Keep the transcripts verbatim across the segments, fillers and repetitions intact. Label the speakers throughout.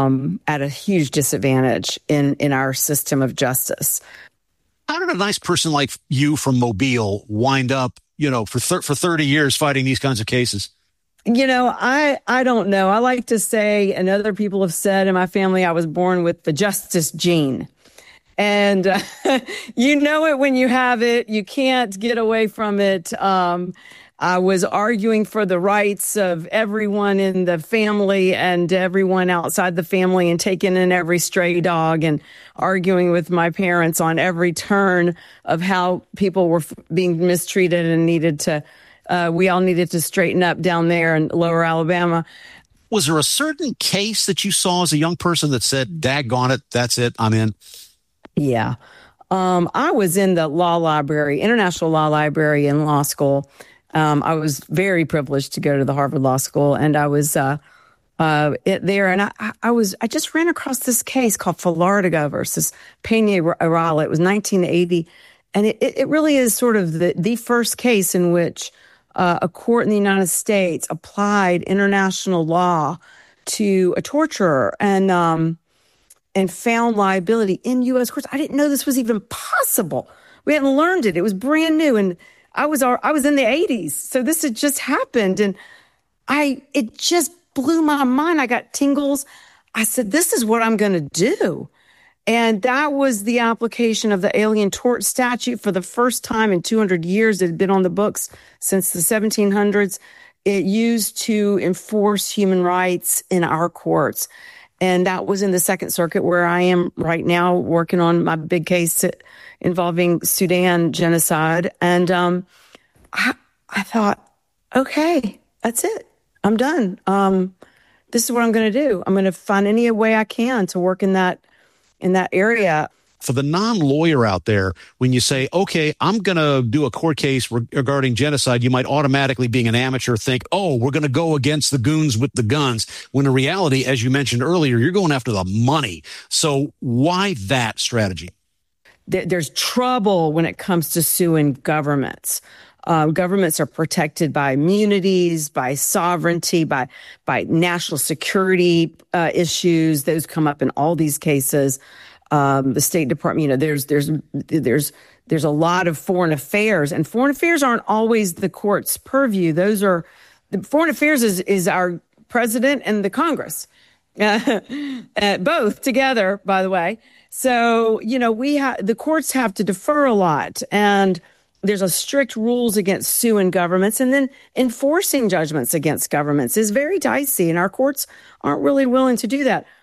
Speaker 1: um, at a huge disadvantage in, in our system of justice.
Speaker 2: How did a nice person like you from Mobile wind up, you know, for thir- for thirty years fighting these kinds of cases?
Speaker 1: You know, I, I don't know. I like to say, and other people have said in my family, I was born with the justice gene. And uh, you know it when you have it. You can't get away from it. Um, I was arguing for the rights of everyone in the family and everyone outside the family, and taking in every stray dog, and arguing with my parents on every turn of how people were f- being mistreated and needed to, uh, we all needed to straighten up down there in Lower Alabama.
Speaker 2: Was there a certain case that you saw as a young person that said, daggone it, that's it, I'm in?
Speaker 1: Yeah. Um, I was in the law library, International Law Library in law school. Um, I was very privileged to go to the Harvard Law School, and I was uh, uh, it, there, and I, I was I just ran across this case called Falardeau versus Peña-Ayala. It was nineteen eighty, and it, it really is sort of the, the first case in which uh, a court in the United States applied international law to a torturer, and um, and found liability in U S courts. I didn't know this was even possible. We hadn't learned it. It was brand new. And I was I was in the eighties. So this had just happened. And I it just blew my mind. I got tingles. I said, this is what I'm going to do. And that was the application of the Alien Tort Statute for the first time in two hundred years. It had been on the books since the seventeen hundreds. It used to enforce human rights in our courts. And that was in the Second Circuit, where I am right now working on my big case involving Sudan genocide. And um, I, I thought, okay, that's it. I'm done. Um, this is what I'm going to do. I'm going to find any way I can to work in that in that area.
Speaker 2: For the non-lawyer out there, when you say, okay, I'm going to do a court case regarding genocide, you might automatically, being an amateur, think, oh, we're going to go against the goons with the guns. When in reality, as you mentioned earlier, you're going after the money. So why that strategy?
Speaker 1: There's trouble when it comes to suing governments. Um, governments are protected by immunities, by sovereignty, by by national security uh, issues. Those come up in all these cases. Um, the State Department, you know, there's there's there's there's a lot of foreign affairs, and foreign affairs aren't always the court's purview. Those are the foreign affairs is is our president and the Congress, uh, uh, both together, by the way. So you know, we have the courts have to defer a lot, and there's a strict rules against suing governments, and then enforcing judgments against governments is very dicey, and our courts aren't really willing to do that.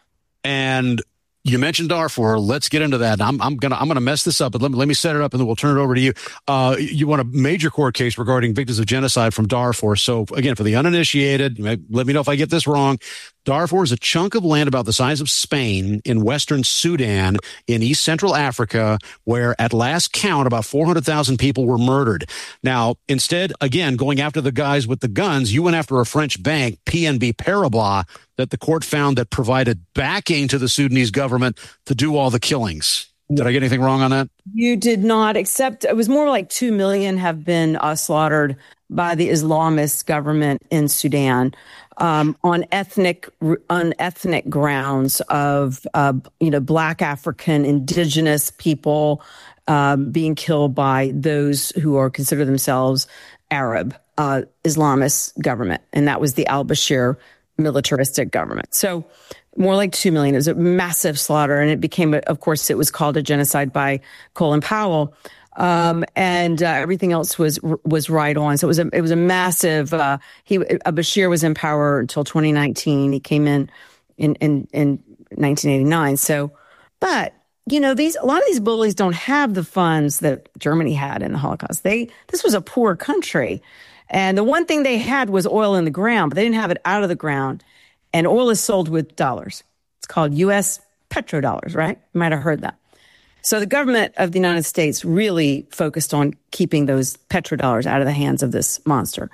Speaker 2: And you mentioned Darfur. Let's get into that. I'm, I'm gonna I'm gonna mess this up, but let me let me set it up, and then we'll turn it over to you. Uh, you want a major court case regarding victims of genocide from Darfur. So again, for the uninitiated, let me know if I get this wrong. Darfur is a chunk of land about the size of Spain in western Sudan in East Central Africa, where at last count, about four hundred thousand people were murdered. Now, instead, again, going after the guys with the guns, you went after a French bank, P N B Paribas, that the court found that provided backing to the Sudanese government to do all the killings. Did I get anything wrong on that?
Speaker 1: You did not, except it was more like two million have been uh, slaughtered by the Islamist government in Sudan um, on ethnic on ethnic grounds of uh, you know Black African indigenous people um, being killed by those who are consider themselves Arab uh, Islamist government, and that was the al-Bashir militaristic government. So more like two million. It was a massive slaughter, and it became, of course, it was called a genocide by Colin Powell. Um, and uh, everything else was was right on. So it was a it was a massive. Uh, he uh, Bashir was in power until twenty nineteen. He came in in in, in nineteen eighty-nine. So, but you know, these a lot of these bullies don't have the funds that Germany had in the Holocaust. They this was a poor country, and the one thing they had was oil in the ground, but they didn't have it out of the ground. And oil is sold with dollars. It's called U S petrodollars, right? You might have heard that. So the government of the United States really focused on keeping those petrodollars out of the hands of this monster.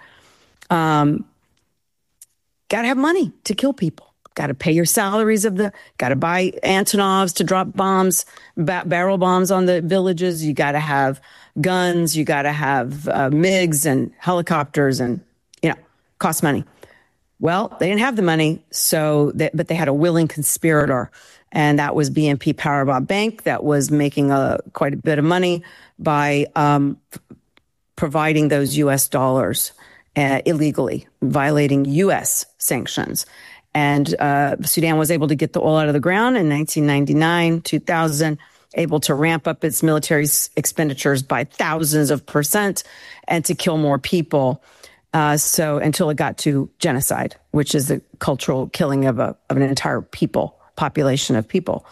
Speaker 1: Um, got to have money to kill people. Got to pay your salaries of the, got to buy Antonovs to drop bombs, ba- barrel bombs on the villages. You got to have guns. You got to have uh, MiGs and helicopters, and, you know, cost money. Well, they didn't have the money, so they, but they had a willing conspirator, and that was B N P Paribas Bank that was making a quite a bit of money by um, f- providing those U S dollars uh, illegally, violating U S sanctions. And uh, Sudan was able to get the oil out of the ground in nineteen ninety-nine, two thousand, able to ramp up its military s- expenditures by thousands of percent and to kill more people. Uh, so until it got to genocide, which is the cultural killing of a of an entire people, population of people.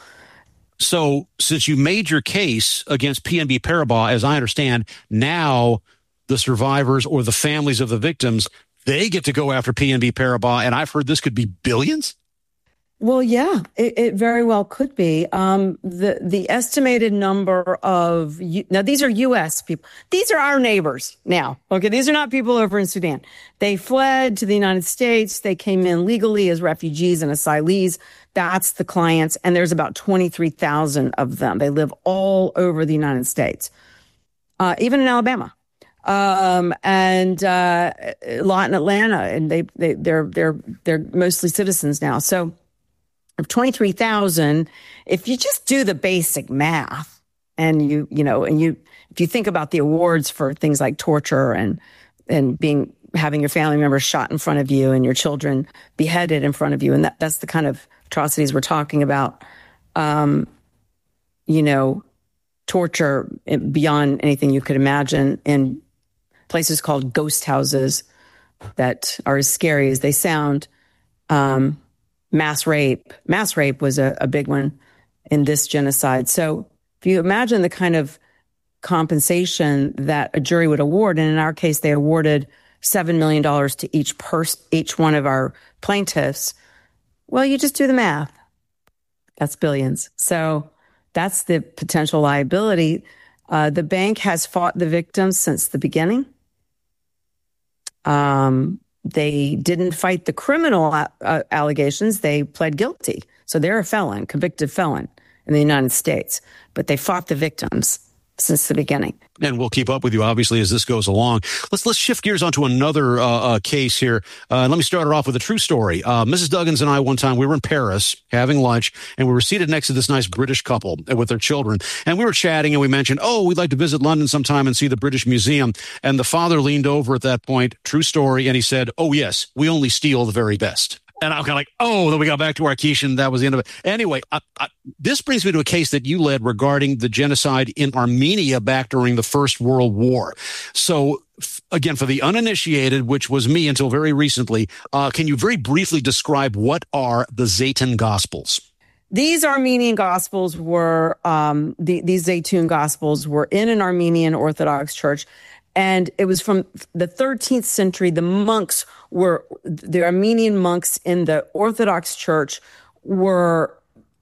Speaker 2: So since you made your case against P N B Paribas, as I understand, now the survivors or the families of the victims, they get to go after P N B Paribas, and I've heard this could be billions?
Speaker 1: Well, yeah, it, it very well could be. Um, the the estimated number of U- now these are U S people. These are our neighbors now. Okay, these are not people over in Sudan. They fled to the United States. They came in legally as refugees and asylees. That's the clients, and there's about twenty-three thousand of them. They live all over the United States, uh, even in Alabama, um, and uh, a lot in Atlanta. And they they they're they're they're mostly citizens now. So of twenty-three thousand, if you just do the basic math and you, you know, and you, if you think about the awards for things like torture and, and being, having your family members shot in front of you and your children beheaded in front of you. And that, that's the kind of atrocities we're talking about. Um, you know, torture beyond anything you could imagine in places called ghost houses that are as scary as they sound. Um, Mass rape. Mass rape was a, a big one in this genocide. So if you imagine the kind of compensation that a jury would award, and in our case, they awarded seven million dollars to each person, each one of our plaintiffs. Well, you just do the math. That's billions. So that's the potential liability. Uh, the bank has fought the victims since the beginning. Um, They didn't fight the criminal uh, allegations. They pled guilty. So they're a felon, convicted felon in the United States. But they fought the victims since the beginning.
Speaker 2: And we'll keep up with you, obviously, as this goes along. Let's let's shift gears onto another uh, uh, case here. Uh, and let me start it off with a true story. Uh, Missus Duggins and I, one time, we were in Paris having lunch, and we were seated next to this nice British couple with their children. And we were chatting, and we mentioned, oh, we'd like to visit London sometime and see the British Museum. And the father leaned over at that point, true story, and he said, oh, yes, we only steal the very best. And I'm kind of like, oh, then we got back to our quiche, and that was the end of it. Anyway, I, I, this brings me to a case that you led regarding the genocide in Armenia back during the First World War. So, f- again, for the uninitiated, which was me until very recently, uh, can you very briefly describe what are the Zaytun Gospels?
Speaker 1: These Armenian Gospels were, um, the, these Zaytun Gospels were in an Armenian Orthodox church. And it was from the thirteenth century. The monks were, the Armenian monks in the Orthodox Church were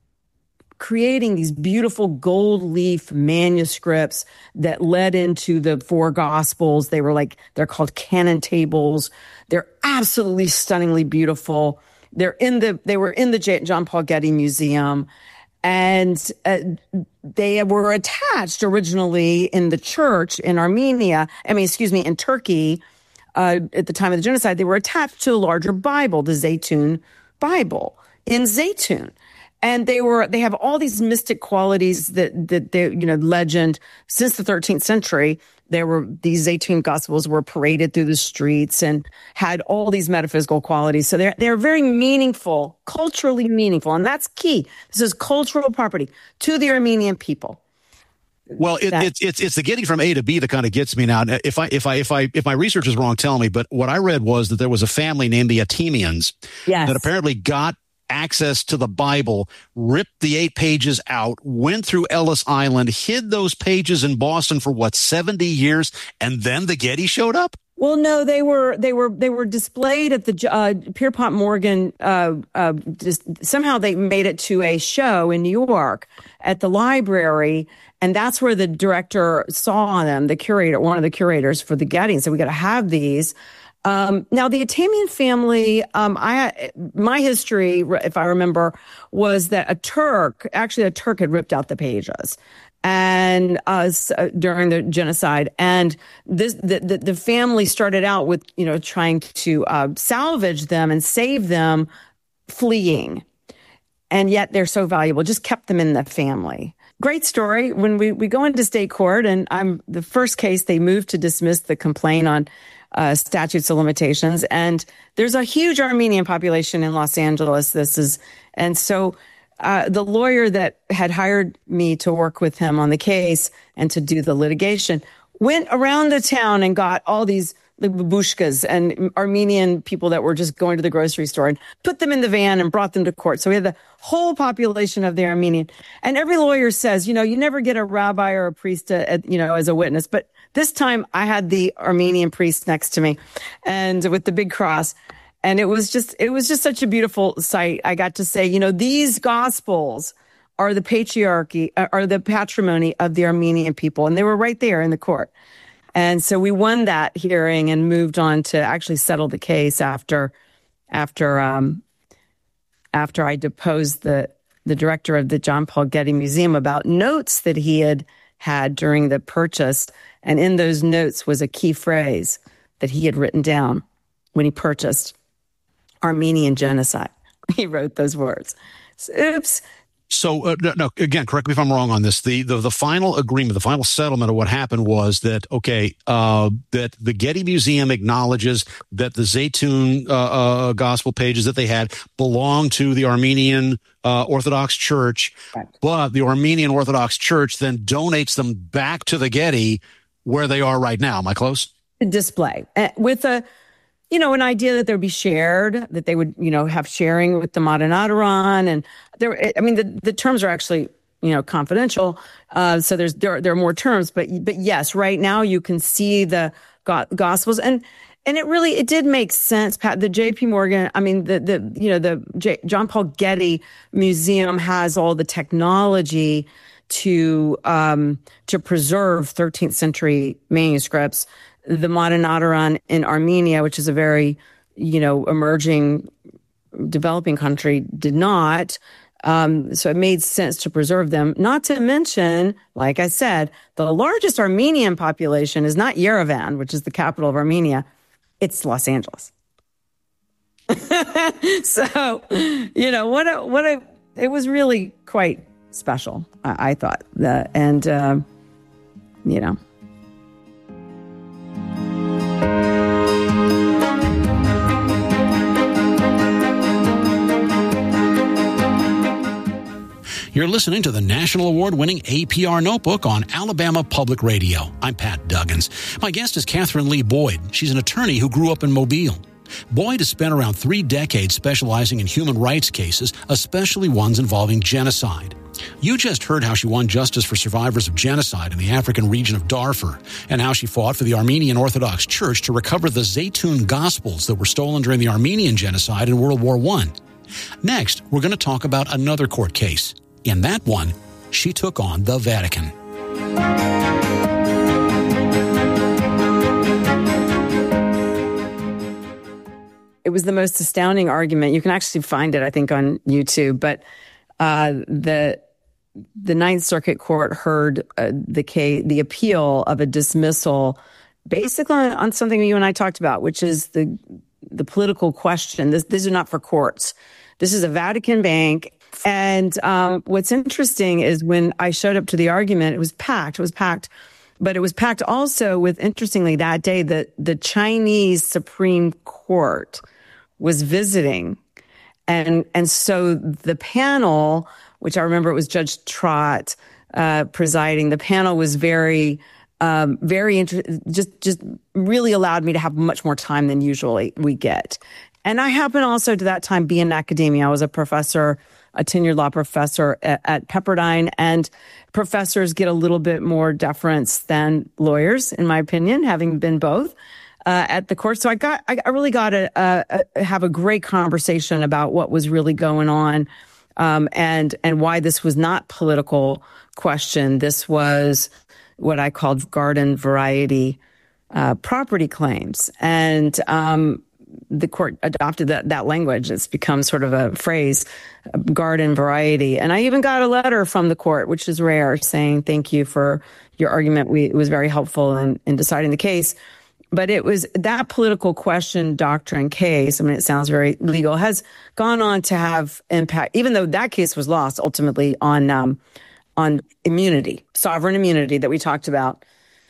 Speaker 1: creating these beautiful gold leaf manuscripts that led into the four Gospels. They were like, they're called canon tables. They're absolutely stunningly beautiful. They're in the, they were in the John Paul Getty Museum. And uh, they were attached originally in the church in Armenia, I mean, excuse me, in Turkey, uh, at the time of the genocide, they were attached to a larger Bible, the Zaytun Bible, in Zaytun. And they were, they have all these mystic qualities that, that they, you know, legend since the thirteenth century. There were, these Zaytun Gospels were paraded through the streets and had all these metaphysical qualities. So they're, they're very meaningful, culturally meaningful. And that's key. This is cultural property to the Armenian people.
Speaker 2: Well, it, it's it's it's the getting from A to B that kind of gets me now. If I if I if I if my research is wrong, tell me. But what I read was that there was a family named the Atemians
Speaker 1: yes.
Speaker 2: that apparently got access to the Bible, ripped the eight pages out, went through Ellis Island, hid those pages in Boston for what, seventy years, and then the Getty showed up?
Speaker 1: Well, no, they were they were they were displayed at the uh, Pierpont Morgan. Uh, uh, just, somehow they made it to a show in New York at the library, and that's where the director saw them. The curator, one of the curators for the Getty, and said, "We got to have these." Um, now, the Atemian family, um, I, my history, if I remember, was that a Turk, actually a Turk had ripped out the pages. and uh, during the genocide. And this, the, the, the family started out with, you know, trying to uh, salvage them and save them fleeing. And yet they're so valuable, just kept them in the family. Great story. When we, we go into state court, and I'm the first case, they moved to dismiss the complaint on uh, statutes of limitations. And there's a huge Armenian population in Los Angeles. This is, and so uh, the lawyer that had hired me to work with him on the case and to do the litigation went around the town and got all these the babushkas and Armenian people that were just going to the grocery store and put them in the van and brought them to court. So we had the whole population of the Armenian. And every lawyer says, you know, you never get a rabbi or a priest, to, you know, as a witness. But this time I had the Armenian priest next to me and with the big cross. And it was just, it was just such a beautiful sight. I got to say, you know, these gospels are the patriarchy, are the patrimony of the Armenian people. And they were right there in the court. And so we won that hearing and moved on to actually settle the case after, after, um, after I deposed the the director of the John Paul Getty Museum about notes that he had had during the purchase, and in those notes was a key phrase that he had written down when he purchased Armenian genocide. He wrote those words. So, oops.
Speaker 2: So, uh, no, no, again, correct me if I'm wrong on this. The, the the final agreement, the final settlement of what happened was that, okay, uh, that the Getty Museum acknowledges that the Zaytun uh, uh, gospel pages that they had belong to the Armenian uh, Orthodox Church, right. But the Armenian Orthodox Church then donates them back to the Getty where they are right now. Am I close?
Speaker 1: Display uh, with a... You know, an idea that they would be shared, that they would, you know, have sharing with the Modern Adoran. And there, I mean, the, the terms are actually, you know, confidential. Uh, so there's, there, there are more terms, but, but yes, right now you can see the go- gospels and, and it really, it did make sense. Pat, the J P Morgan, I mean, the, the, you know, the J, John Paul Getty Museum has all the technology to, um, to preserve thirteenth century manuscripts. The Modern Adoran in Armenia, which is a very, you know, emerging, developing country, did not. Um, so it made sense to preserve them. Not to mention, like I said, the largest Armenian population is not Yerevan, which is the capital of Armenia. It's Los Angeles. So, you know, what a, what a, it was really quite special, I, I thought. Uh, and, uh, you know.
Speaker 2: You're listening to the national award-winning A P R Notebook on Alabama Public Radio. I'm Pat Duggins. My guest is Catherine Lee Boyd. She's an attorney who grew up in Mobile. Boyd has spent around three decades specializing in human rights cases, especially ones involving genocide. You just heard how she won justice for survivors of genocide in the African region of Darfur, and how she fought for the Armenian Orthodox Church to recover the Zaytun Gospels that were stolen during the Armenian genocide in World War One. Next, we're going to talk about another court case. In that one, she took on the Vatican.
Speaker 1: It was the most astounding argument. You can actually find it, I think, on YouTube. But uh, the the Ninth Circuit Court heard uh, the case, the appeal of a dismissal, basically on, on something you and I talked about, which is the the political question. This, these are not for courts. This is a Vatican bank. And um, what's interesting is when I showed up to the argument, it was packed. It was packed. But it was packed also with, interestingly, that day, that the Chinese Supreme Court was visiting. And and so the panel, which I remember it was Judge Trott uh, presiding, the panel was very, um, very interesting, just, just really allowed me to have much more time than usually we get. And I happen also to that time be in academia. I was a professor, a tenured law professor at, at Pepperdine, and professors get a little bit more deference than lawyers, in my opinion, having been both uh, at the court. So I got, I really got to uh, have a great conversation about what was really going on, um, and and why this was not political question. This was what I called garden variety uh, property claims, and um, the court adopted that, that language. It's become sort of a phrase, garden variety. And I even got a letter from the court, which is rare, saying, thank you for your argument. We, it was very helpful in, in deciding the case. But it was that political question doctrine case. I mean, it sounds very legal, has gone on to have impact, even though that case was lost ultimately on, um, on immunity, sovereign immunity that we talked about.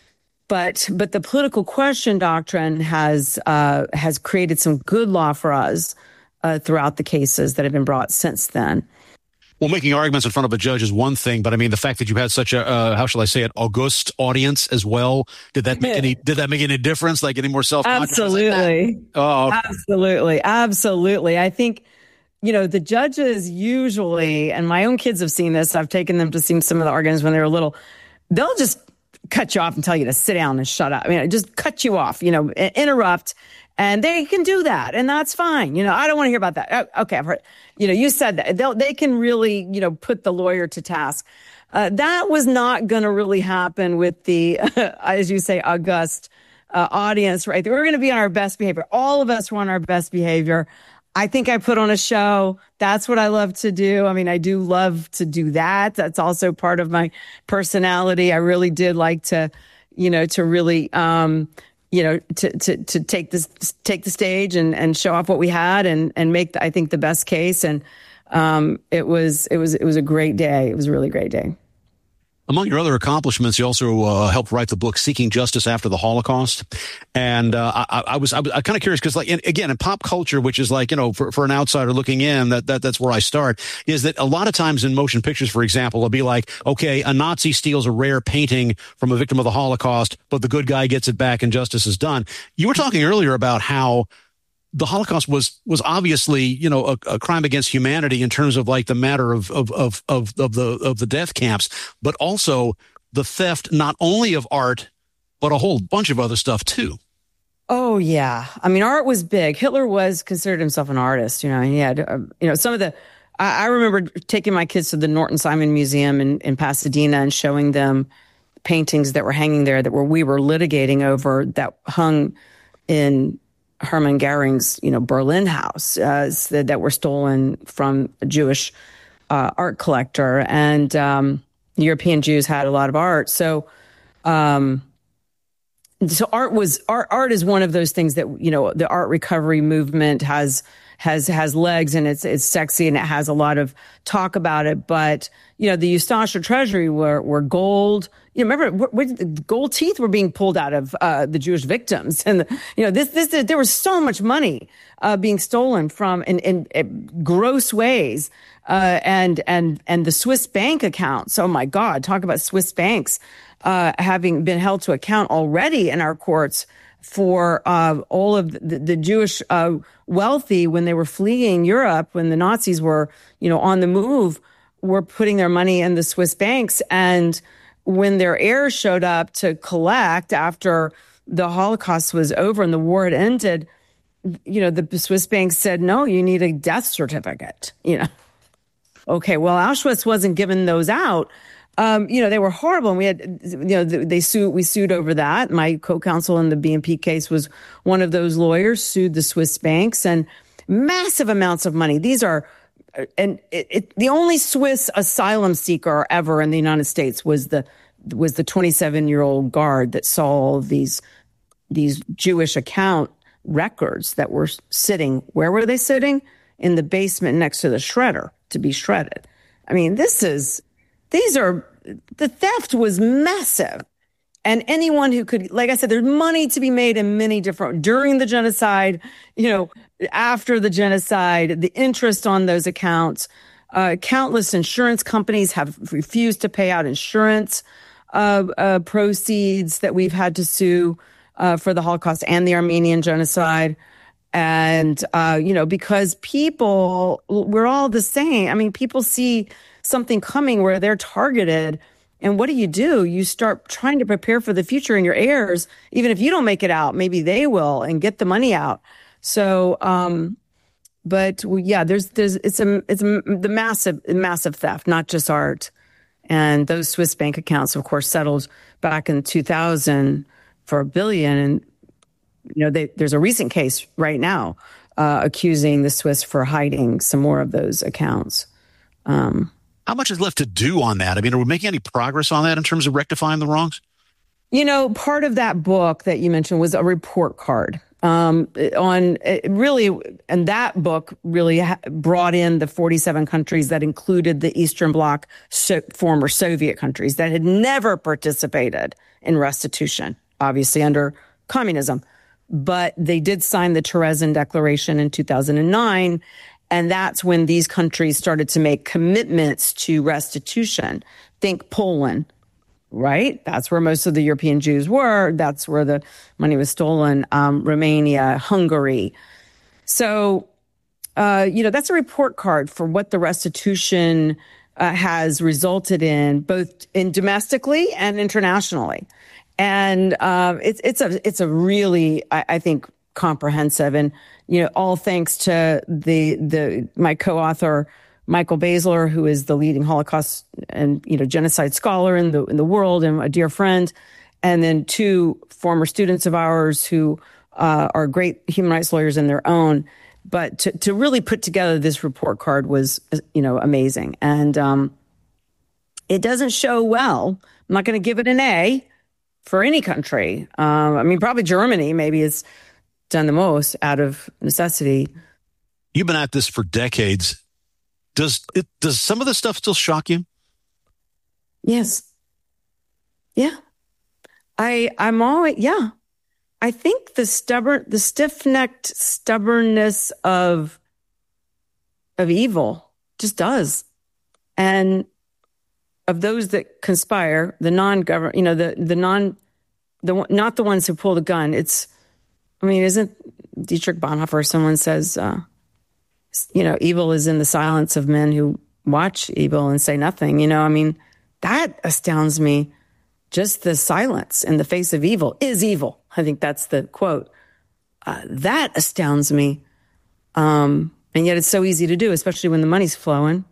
Speaker 1: But but the political question doctrine has uh, has created some good law for us uh, throughout the cases that have been brought since then.
Speaker 2: Well, making arguments in front of a judge is one thing, but I mean the fact that you had such a uh, how shall I say it, august audience as well. Did that make any did that make any difference? Like any more self-conscious?
Speaker 1: Absolutely.
Speaker 2: Oh,
Speaker 1: absolutely, absolutely. I think you know the judges usually, and my own kids have seen this. I've taken them to see some of the arguments when they were little. They'll just cut you off and tell you to sit down and shut up. I mean, just cut you off, you know, interrupt. And they can do that. And that's fine. You know, I don't want to hear about that. Okay, I've heard, you know, you said that. They'll, they can really, you know, put the lawyer to task. Uh, that was not going to really happen with the, uh, as you say, august uh, audience, right? We're going to be on our best behavior. All of us were on our best behavior. I think I put on a show. That's what I love to do. I mean, I do love to do that. That's also part of my personality. I really did like to, you know, to really, um, you know, to, to, to take this, take the stage and, and show off what we had and, and make, the, I think, the best case. And, um, it was, it was, it was a great day. It was a really great day.
Speaker 2: Among your other accomplishments, you also uh, helped write the book "Seeking Justice After the Holocaust," and uh, I, I was I was kind of curious because, like, in, again, in pop culture, which is like you know, for, for an outsider looking in, that, that that's where I start. Is that a lot of times in motion pictures, for example, it'll be like, okay, a Nazi steals a rare painting from a victim of the Holocaust, but the good guy gets it back and justice is done. You were talking earlier about how the Holocaust was was obviously, you know, a, a crime against humanity in terms of like the matter of of of of of the of the death camps, but also the theft not only of art but a whole bunch of other stuff too.
Speaker 1: Oh yeah, I mean, art was big. Hitler was considered himself an artist. You know, he had uh, you know some of the. I, I remember taking my kids to the Norton Simon Museum in, in Pasadena and showing them paintings that were hanging there that were we were litigating over that hung in Hermann Goering's, you know, Berlin house uh, that, that were stolen from a Jewish uh, art collector, and um, European Jews had a lot of art. So, um, so art was art. Art is one of those things that you know the art recovery movement has has has legs, and it's it's sexy, and it has a lot of talk about it. But you know, the Ustasha treasury were were gold. You know, remember, where, where gold teeth were being pulled out of uh, the Jewish victims, and the, you know, this this there was so much money uh, being stolen from in, in, in gross ways, uh, and and and the Swiss bank accounts. Oh my God, talk about Swiss banks uh, having been held to account already in our courts for uh, all of the, the Jewish uh, wealthy when they were fleeing Europe, when the Nazis were, you know, on the move, were putting their money in the Swiss banks. And when their heirs showed up to collect after the Holocaust was over and the war had ended, you know, the Swiss banks said, no, you need a death certificate, you know. Okay, well, Auschwitz wasn't giving those out. Um, you know, they were horrible. And we had, you know, they sued, we sued over that. My co-counsel in the B and P case was one of those lawyers, sued the Swiss banks, and massive amounts of money. These are, and it, it, the only Swiss asylum seeker ever in the United States was the, was the twenty-seven year old guard that saw all these, these Jewish account records that were sitting. Where were they sitting? In the basement next to the shredder to be shredded. I mean, this is, these are, the theft was massive. And anyone who could, like I said, there's money to be made in many different, during the genocide, you know, after the genocide, the interest on those accounts. Uh, countless insurance companies have refused to pay out insurance uh, uh, proceeds that we've had to sue uh, for the Holocaust and the Armenian genocide. And, uh, you know, because people, we're all the same. I mean, people see something coming where they're targeted. And what do you do? You start trying to prepare for the future, and your heirs, even if you don't make it out, maybe they will, and get the money out. So, um, but well, yeah, there's, there's, it's a, it's a, the massive, massive theft, not just art. And those Swiss bank accounts, of course, settled back in two thousand for a billion. And you know, they, there's a recent case right now uh, accusing the Swiss for hiding some more of those accounts. Um,
Speaker 2: How much is left to do on that? I mean, are we making any progress on that in terms of rectifying the wrongs?
Speaker 1: You know, part of that book that you mentioned was a report card um, on it really, and that book really ha- brought in the forty-seven countries that included the Eastern Bloc, so, former Soviet countries that had never participated in restitution, obviously under communism. But they did sign the Terezin Declaration in two thousand nine. And that's when these countries started to make commitments to restitution. Think Poland, right? That's where most of the European Jews were. That's where the money was stolen. Um, Romania, Hungary. So, uh, you know, that's a report card for what the restitution uh, has resulted in, both in domestically and internationally. And uh, it's it's a it's a really, I, I think, comprehensive, and you know, all thanks to the the my co-author Michael Basler, who is the leading Holocaust and you know genocide scholar in the in the world and a dear friend, and then two former students of ours who uh, are great human rights lawyers in their own. But to to really put together this report card was you know amazing, and um, it doesn't show well. I'm not going to give it an A for any country. Um, I mean, probably Germany maybe is done the most out of necessity.
Speaker 2: You've been at this for decades. Does it, does some of this stuff still shock you?
Speaker 1: Yes. Yeah. I, I'm always, yeah. I think the stubborn, the stiff-necked stubbornness of, of evil just does. And of those that conspire, the non-government, you know, the, the non, the, not the ones who pull the gun. It's, I mean, isn't Dietrich Bonhoeffer, someone says, uh, you know, evil is in the silence of men who watch evil and say nothing. You know, I mean, that astounds me. Just the silence in the face of evil is evil. I think that's the quote. Uh, that astounds me. Um, and yet it's so easy to do, especially when the money's flowing.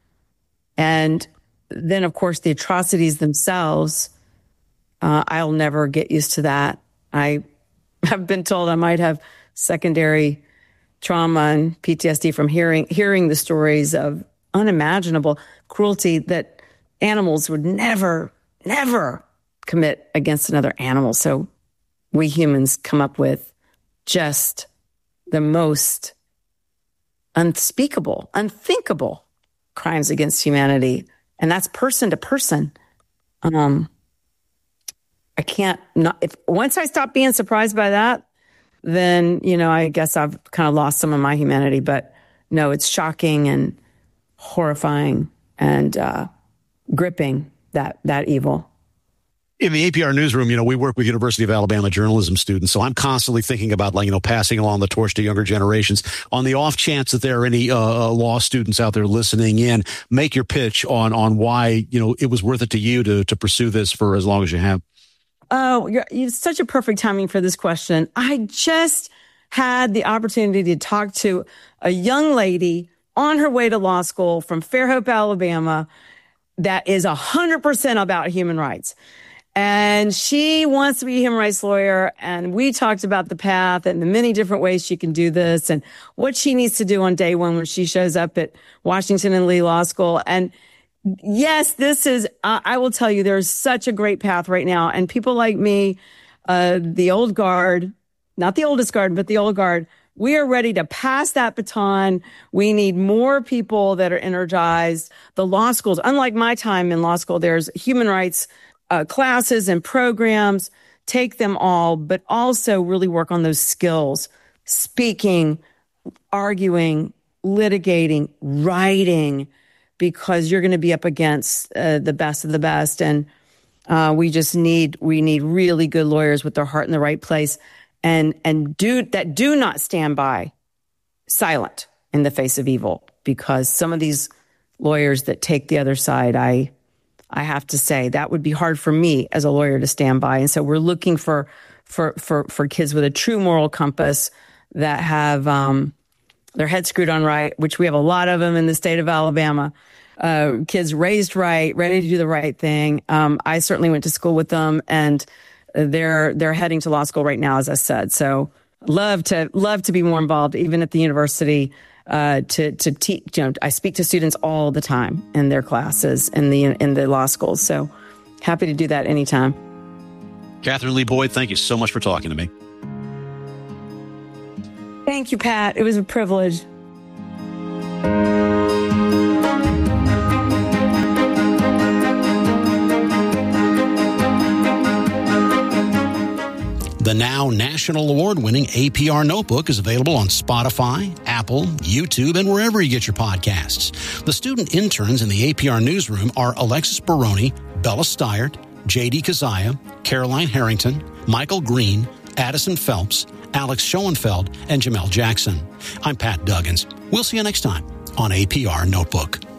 Speaker 1: And then, of course, the atrocities themselves, uh, I'll never get used to that. I have been told I might have secondary trauma and P T S D from hearing hearing the stories of unimaginable cruelty that animals would never, never commit against another animal. So we humans come up with just the most unspeakable, unthinkable crimes against humanity. And that's person to person. Um, I can't not, if once I stop being surprised by that, then, you know, I guess I've kind of lost some of my humanity. But no, it's shocking and horrifying and uh, gripping, that that evil.
Speaker 2: In the A P R newsroom, you know, we work with University of Alabama journalism students, so I'm constantly thinking about, like, you know, passing along the torch to younger generations. On the off chance that there are any uh, law students out there listening in, make your pitch on on why, you know, it was worth it to you to to pursue this for as long as you have.
Speaker 1: Oh, you're, you're such a perfect timing for this question. I just had the opportunity to talk to a young lady on her way to law school from Fairhope, Alabama, that is one hundred percent about human rights. And she wants to be a human rights lawyer. And we talked about the path and the many different ways she can do this and what she needs to do on day one when she shows up at Washington and Lee Law School. And yes, this is, uh, I will tell you, there's such a great path right now. And people like me, uh, the old guard, not the oldest guard, but the old guard, we are ready to pass that baton. We need more people that are energized. The law schools, unlike my time in law school, there's human rights uh, classes and programs. Take them all, but also really work on those skills: speaking, arguing, litigating, writing, because you're going to be up against uh, the best of the best. And uh, we just need, we need really good lawyers with their heart in the right place and, and do that do not stand by silent in the face of evil, because some of these lawyers that take the other side, I, I have to say that would be hard for me as a lawyer to stand by. And so we're looking for, for, for, for kids with a true moral compass that have, um, their head screwed on right, which we have a lot of them in the state of Alabama. Uh, kids raised right, ready to do the right thing. Um, I certainly went to school with them, and they're they're heading to law school right now, as I said. So love to love to be more involved, even at the university. Uh, to to teach, you know, I speak to students all the time in their classes in the in the law schools. So happy to do that anytime.
Speaker 2: Kathryn Lee Boyd, thank you so much for talking to me.
Speaker 1: Thank you, Pat. It was a privilege.
Speaker 3: The now national award-winning A P R Notebook is available on Spotify, Apple, YouTube, and wherever you get your podcasts. The student interns in the A P R newsroom are Alexis Baroni, Bella Stiert, J D Kazaya, Caroline Harrington, Michael Green, Addison Phelps, Alex Schoenfeld, and Jamel Jackson. I'm Pat Duggins. We'll see you next time on A P R Notebook.